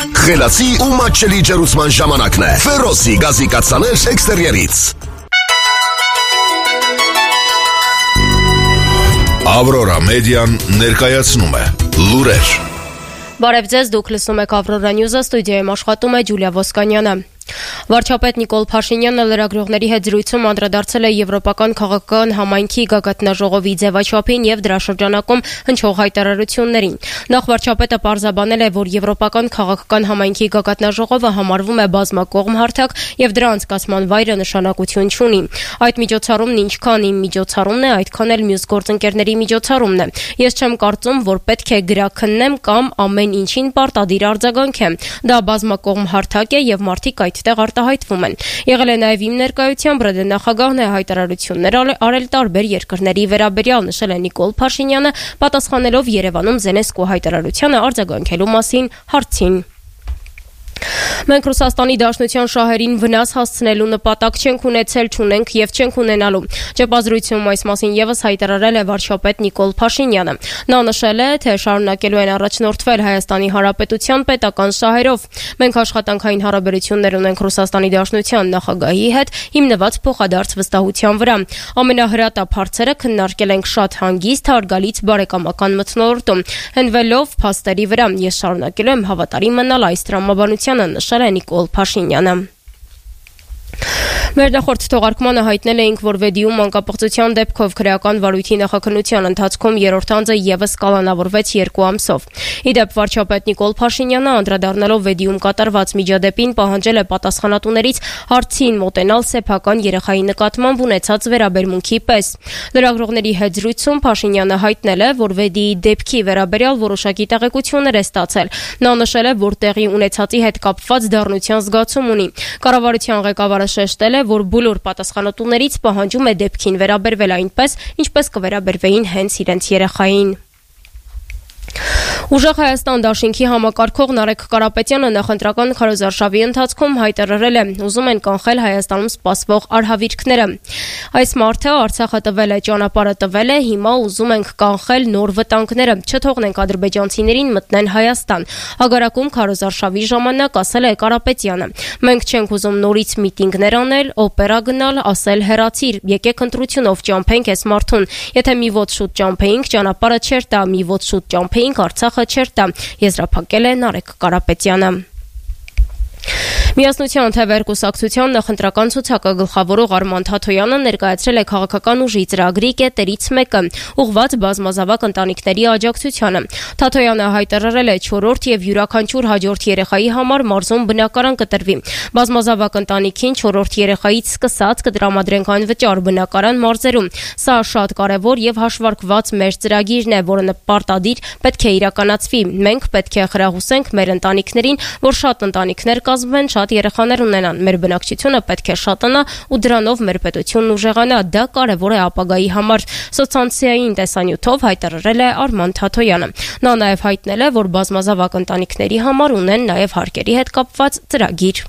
Խելացի ու մատչելի ջերուցման ժամանակն է։ Ֆերոսի գազի կաթսաներ էքստերիերից։ Ավրորա մեդիան ներկայացնում է լուրեր։ Բարև ձեզ, դուք լսում եք Ավրորա Նյուզը, ստուդիայում աշխատում է Ջուլիա Ոսկանյանը։ Վարչապետ Նիկոլ Փաշինյանը լրագրողների հետ զրույցում անդրադարձել է Եվրոպական քաղաքական համայնքի գագաթնաժողովի ձևաչափին եւ դրա շրջանակում հնչող հայտարարություններին։ Նախ վարչապետը պարզաբանել է, որ Եվրոպական քաղաքական համայնքի գագաթնաժողովը համարվում է բազմակողմ հարթակ եւ դրա անցկացման վայրը նշանակություն չունի։ Այդ միջոցառումն ինչքան իմ միջոցառումն է, այդքան էլ մյուս գործընկերների միջոցառումն է։ Ես չեմ կարծում, որ պետք է գրաքննեմ կամ ամեն ինչին պարտադիր արձագանքեմ։ Դա բազմակողմ հարթակ է եւ մարդիկ այդտեղ արտահայտվում են։ Եղել է նաև իմ ներկայությամբ ՌԴ նախագահն է հայտարարություններ արել տարբեր երկրների վերաբերյալ, նշել է Նիկոլ Փաշինյանը, պատասխանելով Երևանում Զելենսկու հայտարարությանը արձագանքելու մասին հարցին։ Մենք Ռուսաստանի Դաշնության շահերին վնաս հասցնելու նպատակ չենք ունեցել, չունենք եւ չենք ունենալու։ Ճեպազրույցում այս մասին եւս հայտարարել է վարչապետ Նիկոլ Փաշինյանը։ Նա նշել է, թե շարունակելու են առաջնորդվել Հայաստանի Հանրապետության պետական շահերով։ Մենք աշխատանքային հարաբերություններ ունենք Ռուսաստանի Դաշնության նախագահի հետ, հիմնված փոխադարձ վստահության վրա։ Ամենահրատապ հարցերը քննարկել ենք շատ հանգիստ, հարգալից, բարեկամական մթնոլորտում։ Հենվելով փաստերի վրա, ես շարունակելու եմ հավատարիմ մնալ այս տրամաբանությանը, նշել է Նիկոլ Փաշինյանը։ Մեր նախորդ թողարկմանը հայտնել էինք, որ Վեդիում անկապակցության դեպքով քրեական վարույթի նախաքննության ընթացքում երրորդ անձը եւս կալանավորվեց 2 ամսով։ Իդեպ վարչապետ Նիկոլ Փաշինյանը անդրադառնալով Վեդիում կատարված միջադեպին պահանջել է պատասխանատուներից հարցին մոտենալ սեփական երեխայի նկատմամբ ունեցած վերաբերմունքի պես։ Լրագրողների հետ զրույցում Փաշինյանը հայտնել է, որ Վեդիի դեպքի վերաբերյալ որոշակի տեղեկություններ է ստացել։ Նա նշել է, որ տեղի ունեցածի հետ կապված դառնության զգացում ունի։ Կառավարության ղեկավարը շեշտել է, որ բոլոր պատասխանատուներից պահանջում է դեպքին վերաբերվել այնպես, ինչպես կվերաբերվեին հենց իրենց երեխային։ Ուժեղ Հայաստան դաշինքի համակարգող Նարեկ Կարապետյանը նախընտրական քարոզարշավի ընթացքում հայտարարել է, ուզում են կանխել Հայաստանում սպասվող արհավիրքները։ Այս մարդը Արցախը տվել է, ճանապարհը տվել է, հիմա ուզում ենք կանխել նոր վտանգները, չթողնենք ադրբեջանցիներին մտնեն Հայաստան։ Հագարակում քարոզարշավի ժամանակ ասել է Կարապետյանը. Մենք չենք ուզում նորից միտինգներ անել, օպերա գնալ, ասել հեռացիր, եկեք ընտրությունով ճամփենք այս մարդուն։ Եթե մի ոտ շուտ ճամփեինք, ճանապարհը չէր տա, մի ոտ շուտ ճամփեինք, Արցախը չէր տա, եզրափակել է Նարեկ Կարապետյանը։ Միասնության թեվեր կուսակցության նախընտրական ցուցակը գլխավորող Արման Թաթոյանը ներկայացրել է քաղաքական ուժի ծրագրի կետերից մեկը, ուղղված բազմազավակ ընտանիքների աջակցությանը։ Թաթոյանը հայտարարել է 4-րդ եւ յուրաքանչյուր հաջորդ երեխայի համար մարզում բնակարան կտրվի։ Բազմազավակ ընտանիքին 4-րդ երեխայից սկսած կտրամադրենք անվճար բնակարան մարզերում։ Սա շատ կարևոր եւ հաշվարկված մեր ծրագիրն է, որը պարտադիր պետք է իրականացվի։ Մենք պետք է խրախուսենք մեր ընտանիքներին, որ շատ ընտանիքներ կազմվեն, շատ երեխաներ ունենան, մեր բնակչությունը պետք է շատանա ու դրանով մեր պետությունն ուժեղանա, դա կարևոր է ապագայի համար, սոցիալային տեսանյութով հայտարարել է Արման Թաթոյանը։ Նա նաև հայտնել է, որ բազմազավակ ընտանիքների համար ունեն նաև հարկերի հետ կապված ծրագիր։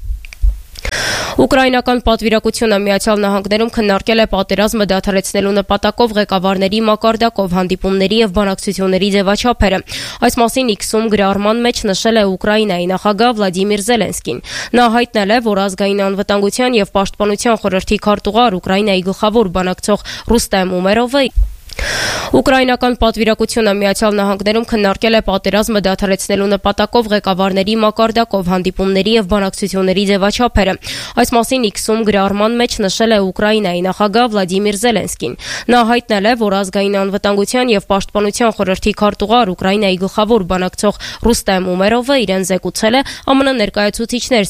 Ուկրաինական պատվիրակությունը Միացյալ Նահանգներում քննարկել է պատերազմը դադարեցնելու նպատակով ղեկավարների մակարդակով հանդիպումների եւ բանակցությունների ձևաչափերը։ Այս մասին X-ում գրառման մեջ նշել է Ուկրաինայի նախագահ Վլադիմիր Զելենսկին։ Նա հայտնել է, որ ազգային անվտանգության եւ պաշտպանության խորհրդի քարտուղար Ուկրաինայի գլխավոր բանակցող Ռուստեմ Ումերովը Ուկրաինական պատվիրակությունը Միացյալ Նահանգներում քննարկել է պատերազմը դադարեցնելու նպատակով ղեկավարների մակարդակով հանդիպումների եւ բանակցությունների ձևաչափերը։ Այս մասին X-ում գրառման մեջ նշել է Ուկրաինայի նախագահ Վլադիմիր Զելենսկին։ Նա հայտնել է, որ ազգային անվտանգության եւ պաշտպանության խորհրդի քարտուղար Ուկրաինայի գլխավոր բանակցող Ռուստեմ Ումերովը իրեն զեկուցել է ԱՄՆ ներկայացուցիչներ